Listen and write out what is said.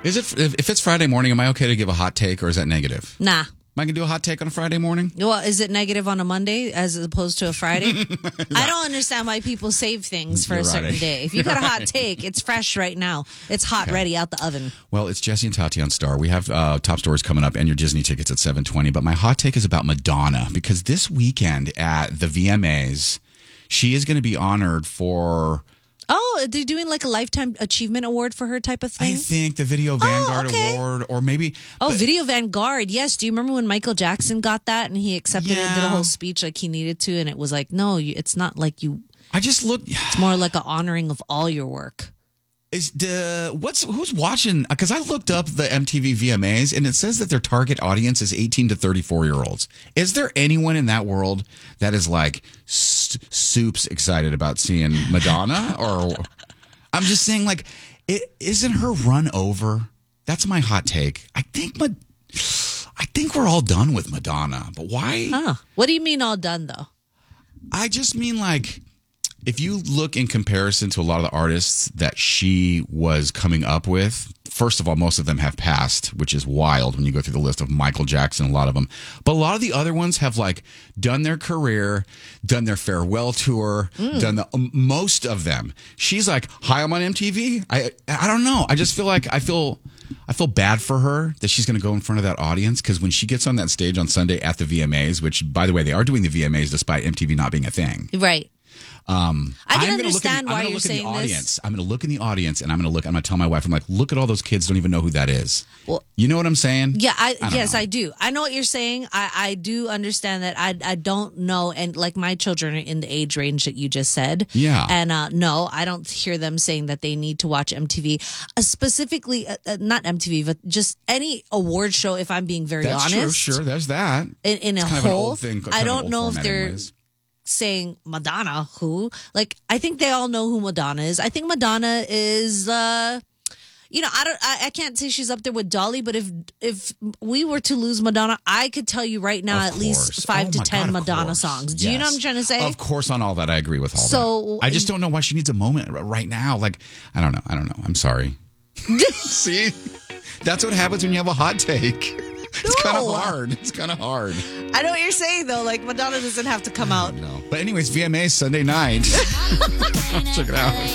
Is it if it's Friday morning? Am I okay to give a hot take, or is that negative? Nah. Am I gonna do a hot take on a Friday morning? Well, is it negative on a Monday as opposed to a Friday? I don't understand why people save things for a certain day. If you got a hot take, it's fresh right now. It's hot, ready out the oven. Well, it's Jesse and Tati on Star. We have top stories coming up and your Disney tickets at 7:20. But my hot take is about Madonna, because this weekend at the VMAs, she is going to be honored for... Oh, they're doing like a Lifetime Achievement Award for her type of thing? I think the Video Vanguard Award, or maybe... Video Vanguard. Yes. Do you remember when Michael Jackson got that and he accepted it and did a whole speech like he needed to? And it was like, no, it's not like you... I just look... It's more like an honoring of all your work. Who's watching? Because I looked up the MTV VMAs and it says that their target audience is 18 to 34-year-olds. Is there anyone in that world that is like soups excited about seeing Madonna? Or I'm just saying, like, isn't her run over? That's my hot take. I think we're all done with Madonna. But why? Huh. What do you mean all done though? I just mean, like, if you look in comparison to a lot of the artists that she was coming up with, first of all, most of them have passed, which is wild when you go through the list of Michael Jackson, a lot of them. But a lot of the other ones have like done their career, done their farewell tour, done most of them. She's like, hi, I'm on MTV. I don't know. I just feel like I feel bad for her that she's going to go in front of that audience, because when she gets on that stage on Sunday at the VMAs, which, by the way, they are doing the VMAs despite MTV not being a thing. Right. I can understand why you're saying this. I'm going to look in the audience and I'm going to tell my wife, I'm like, look at all those kids, don't even know who that is. Well, you know what I'm saying? Yeah, I do. I know what you're saying. I do understand that. I don't know. And like, my children are in the age range that you just said. Yeah. And no, I don't hear them saying that they need to watch MTV. Specifically, not MTV, but just any award show, if I'm being very honest. That's true, sure. There's that. In a whole thing. I don't know if they're... saying Madonna, who, like, I think they all know who Madonna is. I think Madonna is, I can't say she's up there with Dolly, but if we were to lose Madonna, I could tell you right now at least 5 to 10 Madonna songs. Do you know what I'm trying to say? Of course, on all that, I agree with all that. I just don't know why she needs a moment right now. Like, I don't know. I'm sorry. See? That's what happens when you have a hot take. It's kind of hard. I know what you're saying, though. Like, Madonna doesn't have to come out. No. But anyways, VMA Sunday night. Check it out.